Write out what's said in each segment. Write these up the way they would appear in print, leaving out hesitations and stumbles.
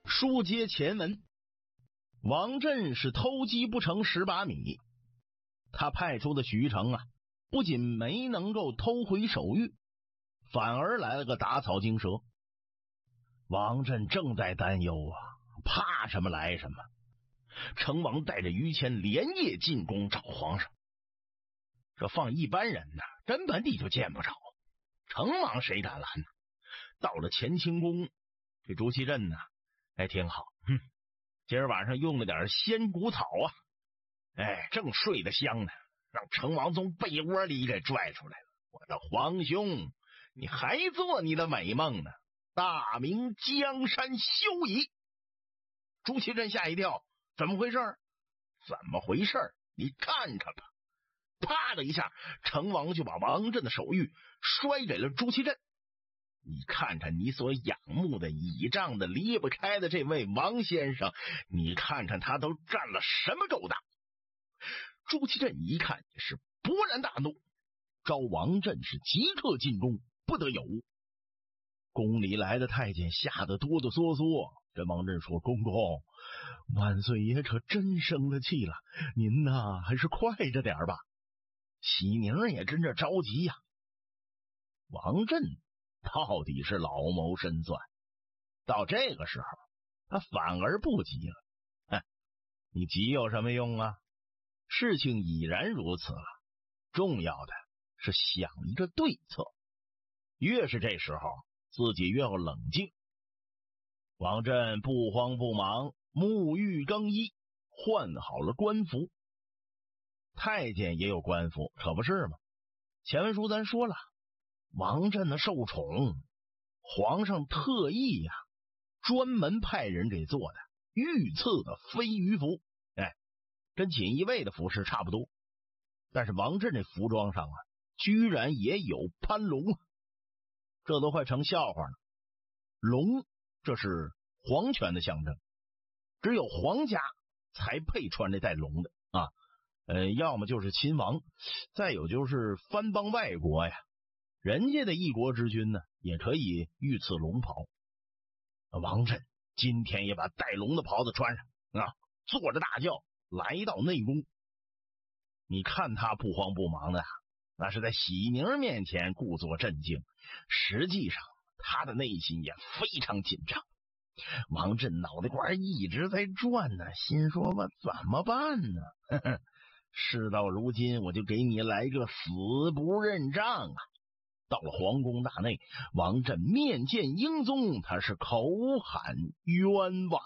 书接前文，王振是偷鸡不成蚀把米，他派出的许成啊，不仅没能够偷回手谕，反而来了个打草惊蛇。王振正在担忧啊，怕什么来什么。成王带着于谦连夜进宫找皇上，这放一般人呢，根本你就见不着。成王谁敢拦呢？到了乾清宫，这朱祁镇呢，挺好，今儿晚上用了点仙骨草啊，正睡得香呢，让成王从被窝里给拽出来了。我的皇兄，你还做你的美梦呢？大明江山休矣！朱祁镇吓一跳，怎么回事？怎么回事？你看看吧！啪的一下，成王就把王振的手谕摔给了朱祁镇。你看看你所仰慕的倚仗的离不开的这位王先生，你看看他都干了什么勾当。朱祁镇一看也是勃然大怒，召王振是即刻进宫，不得有误。宫里来的太监吓得哆哆嗦嗦。这王振说：“公公，万岁爷可真生了气了，您呐还是快着点吧。”喜宁也跟着着急呀。王振到底是老谋深算，到这个时候他反而不急了。你急有什么用啊？事情已然如此了，重要的是想一个对策。越是这时候，自己越要冷静。王振不慌不忙，沐浴更衣，换好了官服。太监也有官服，可不是吗？前文书咱说了，王振的受宠，皇上特意呀，专门派人给做的御赐的飞鱼服，跟锦衣卫的服饰差不多。但是王振这服装上啊，居然也有攀龙，这都快成笑话了。龙，这是皇权的象征，只有皇家才配穿这带龙的啊。要么就是亲王，再有就是藩邦外国呀，人家的一国之君呢，也可以御赐龙袍。王振今天也把带龙的袍子穿上啊，坐着大轿来到内宫。你看他不慌不忙的，那是在喜宁面前故作镇静，实际上他的内心也非常紧张。王振脑袋瓜一直在转呢，心说我怎么办呢？事到如今，我就给你来个死不认账啊！到了皇宫大内，王振面见英宗，他是口喊冤枉。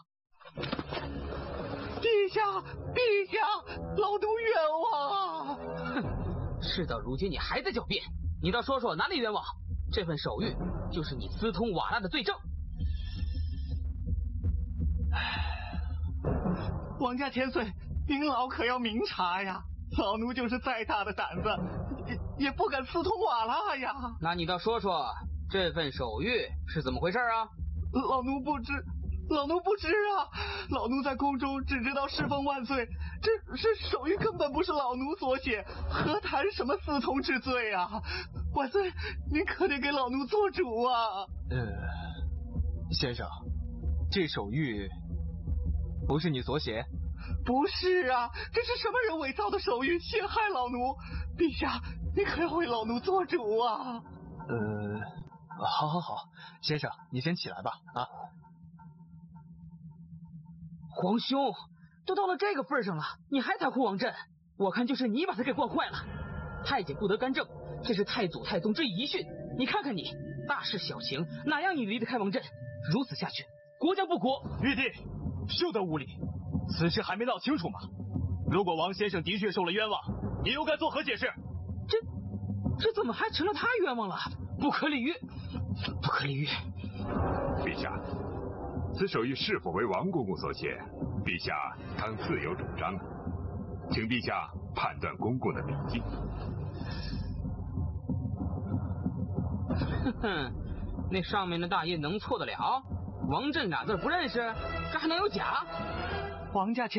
陛下，陛下，老奴冤枉啊！ 哼，事到如今你还在狡辩，你倒说说哪里冤枉？这份手谕就是你私通瓦剌的罪证。 王家千岁，您老可要明察呀！老奴就是再大的胆子，也不敢私通瓦剌呀。 那你倒说说这份手谕是怎么回事啊？ 老奴不知啊！老奴在宫中只知道侍奉万岁，这手谕根本不是老奴所写，何谈什么私通之罪啊？万岁，您可得给老奴做主啊！ 先生，这手谕不是你所写？ 不是啊，这是什么人伪造的手谕，陷害老奴？陛下，你可要为老奴做主啊！ 好，先生，你先起来吧。啊， 皇兄，都到了这个份上了，你还袒护王振，我看就是你把他给惯坏了。太监不得干政，这是太祖太宗之遗训。你看看你，大事小情，哪样你离得开王振？如此下去，国将不国。 玉帝，休得无礼，此事还没闹清楚吗？如果王先生的确受了冤枉，你又该作何解释？ 这怎么还成了他冤枉了？不可理喻，不可理喻！ 陛下，此手谕是否为王公公所写，陛下当自有主张，请陛下判断公公的笔迹。 哼哼，那上面的大印能错得了？王振俩字不认识，这还能有假？ 王家